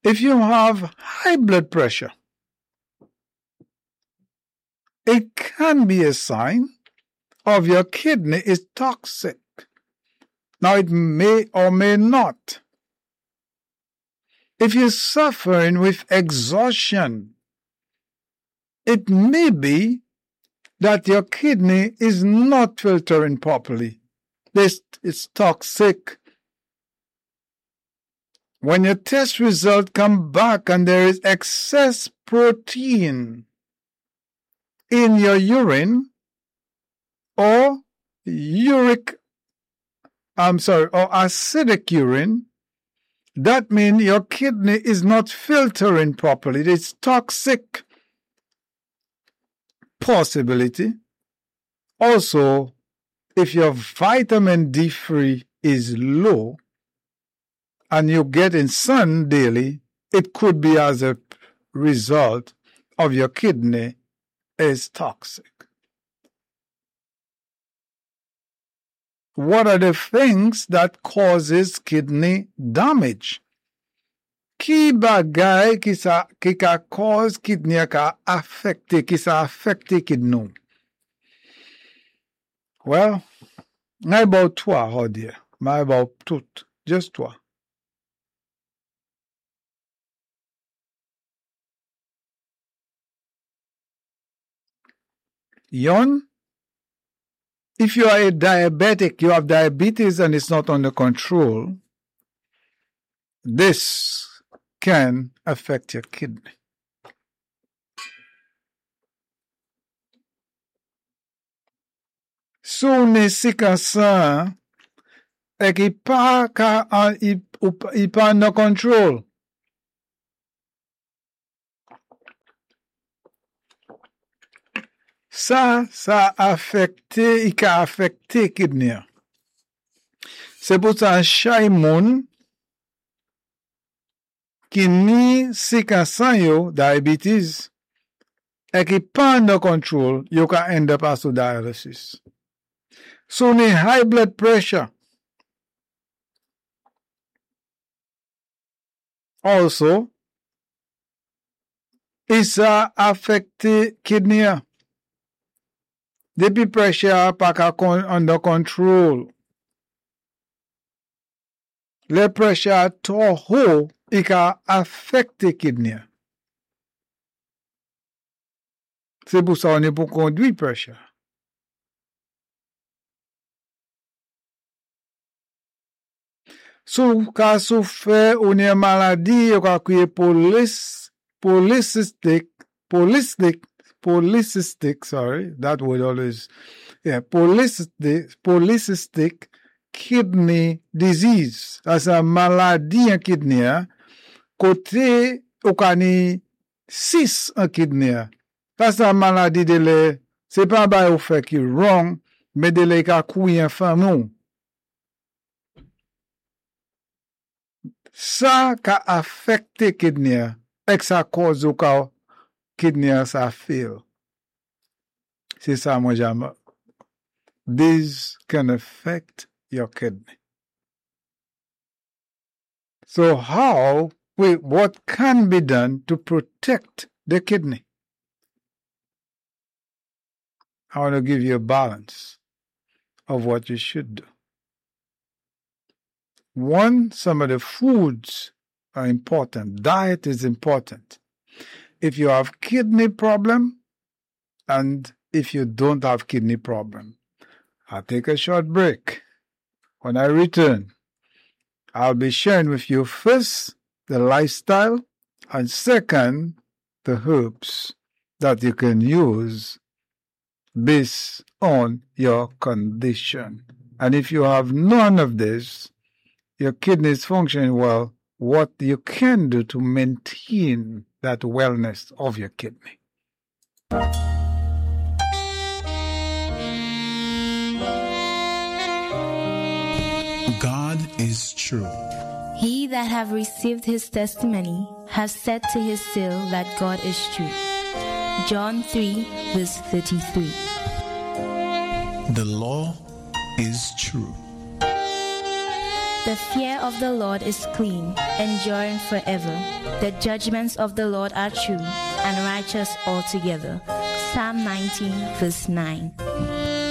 If you have high blood pressure, it can be a sign of your kidney is toxic. Now, it may or may not. If you're suffering with exhaustion, it may be that your kidney is not filtering properly. This is toxic. When your test result come back and there is excess protein in your urine or acidic urine, that means your kidney is not filtering properly. It's toxic. Possibility. Also, if your vitamin D3 is low and you get in sun daily, it could be as a result of your kidney is toxic. What are the things that causes kidney damage? Ki bagay ki ka cause kidney ka affecte, ki sa affecte kidney? Well, not about toi, oh dear. Not about tout, just toi. Yon, if you are a diabetic, you have diabetes and it's not under control, this can affect your kidney. So ne sikansan e ki pa ka i pa under control. Ça affecte, il ka affecte kidney. C'est pour ça chay moun ki ni sikansan yo, diabetes, e ki pa under control, you can end up as dialysis. So ni high blood pressure. Also, isa affecte kidney. Depuis pressure pa ka under control. Le pressure trop haut, il ka affecte kidney. C'est pour ça on est pour conduire pressure. So ka souffre ou une maladie, ou ka kriye polycystic, sorry, that word always, polycystic kidney disease. As a maladie en kidney, côté ou ka ni 6 en kidney. As a maladie de le, c'est pas ba ou fait ki wrong, mais de le ka kouye fanou. Ça ka affecte kidney, ek sa cause ou ka kidney sa fail. C'est ça moi j'aime. These can affect your kidney. So what can be done to protect the kidney? I want to give you a balance of what you should do. One, some of the foods are important. Diet is important. If you have kidney problem and if you don't have kidney problem, I'll take a short break. When I return, I'll be sharing with you first the lifestyle and second, the herbs that you can use based on your condition. And if you have none of this, your kidney is functioning well, what you can do to maintain that wellness of your kidney. God is true. He that have received his testimony has said to his seal that God is true. John 3 verse 33. The law is true. The fear of the Lord is clean, enduring forever. The judgments of the Lord are true and righteous altogether. Psalm 19, verse 9.